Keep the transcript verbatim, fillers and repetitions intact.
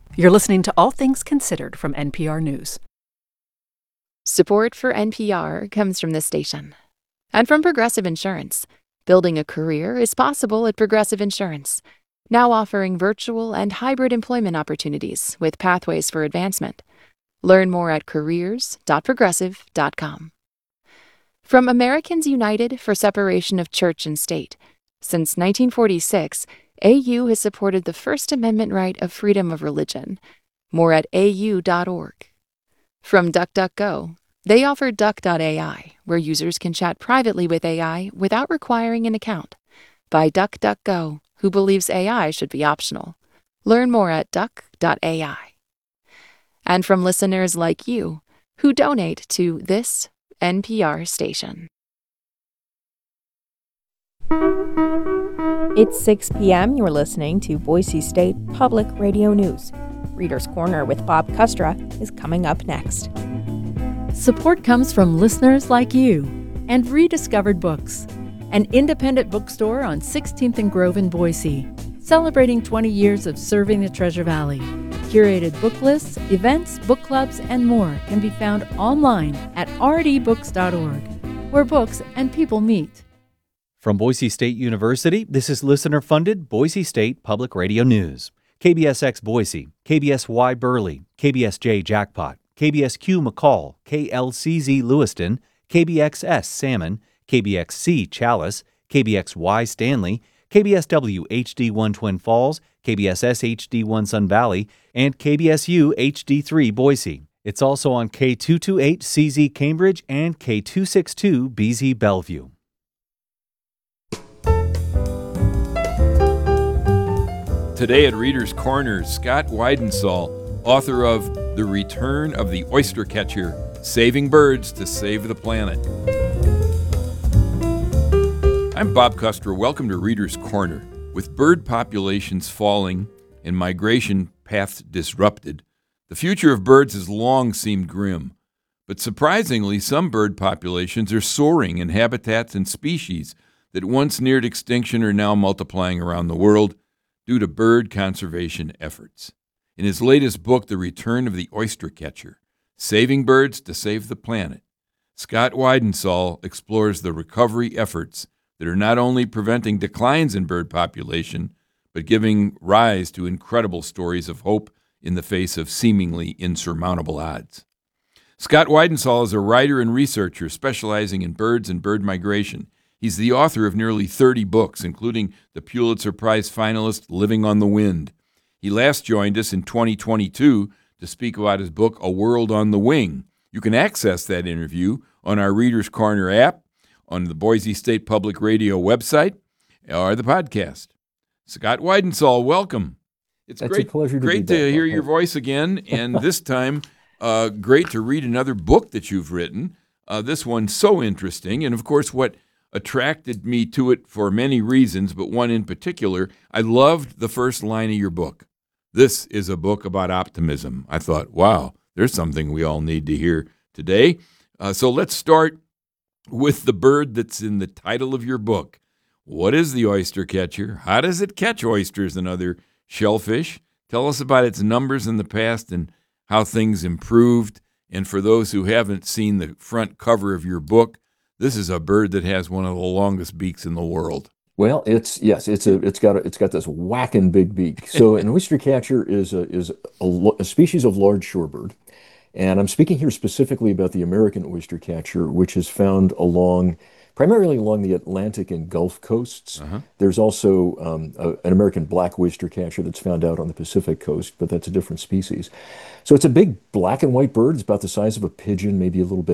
You're listening to All Things Considered from N P R News. Support for N P R comes from this station and from Progressive Insurance. Building a career is possible at Progressive Insurance, now offering virtual and hybrid employment opportunities with pathways for advancement. Learn more at careers dot progressive dot com. From Americans United for Separation of Church and State. Since nineteen forty-six, A U has supported the First Amendment right of freedom of religion. More at A U dot org. From DuckDuckGo, they offer duck dot A I, where users can chat privately with A I without requiring an account. By DuckDuckGo, who believes A I should be optional. Learn more at duck dot A I. And from listeners like you, who donate to this N P R station. It's six p.m. You're listening to Boise State Public Radio News. Reader's Corner with Bob Kustra is coming up next. Support comes from listeners like you and Rediscovered Books, an independent bookstore on sixteenth and Grove in Boise, celebrating twenty years of serving the Treasure Valley. Curated book lists, events, book clubs, and more can be found online at r d books dot org, where books and people meet. From Boise State University, this is listener-funded Boise State Public Radio News. K B S X Boise, K B S Y Burley, K B S J Jackpot, K B S Q McCall, K L C Z Lewiston, K B X S Salmon, K B X C Chalice, K B X Y Stanley, K B S W H D one Twin Falls, K B S S H D one Sun Valley, and K B S U H D three Boise. It's also on K two twenty-eight C Z Cambridge and K two sixty-two B Z Bellevue. Today at Reader's Corner, Scott Weidensaul, author of The Return of the Oyster Catcher, Saving Birds to Save the Planet. I'm Bob Kustra. Welcome to Reader's Corner. With bird populations falling and migration paths disrupted, the future of birds has long seemed grim. But surprisingly, some bird populations are soaring in habitats and species that once neared extinction are now multiplying around the world due to bird conservation efforts. In his latest book, The Return of the Oyster Catcher, Saving Birds to Save the Planet, Scott Weidensaul explores the recovery efforts that are not only preventing declines in bird population, but giving rise to incredible stories of hope in the face of seemingly insurmountable odds. Scott Weidensaul is a writer and researcher specializing in birds and bird migration. He's the author of nearly thirty books, including the Pulitzer Prize finalist Living on the Wind. He last joined us in twenty twenty-two to speak about his book, A World on the Wing. You can access that interview on our Reader's Corner app, on the Boise State Public Radio website, or the podcast. Scott Weidensaul, welcome. It's That's great, a pleasure to great be to back. hear your voice again, and this time, uh, great to read another book that you've written. Uh, this one's so interesting, and of course, what attracted me to it for many reasons, but one in particular, I loved the first line of your book. This is a book about optimism. I thought, wow, there's something we all need to hear today. Uh, so let's start with the bird that's in the title of your book. What is the oyster catcher? How does it catch oysters and other shellfish? Tell us about its numbers in the past and how things improved. And for those who haven't seen the front cover of your book, this is a bird that has one of the longest beaks in the world. Well, it's yes, it's a it's got a, it's got this whacking big beak. So an oyster catcher is a is a, a species of large shorebird, and I'm speaking here specifically about the American oyster catcher, which is found along primarily along the Atlantic and Gulf coasts. Uh-huh. There's also um, a, an American black oyster catcher that's found out on the Pacific coast, but that's a different species. So it's a big black and white bird. It's about the size of a pigeon, maybe a little bit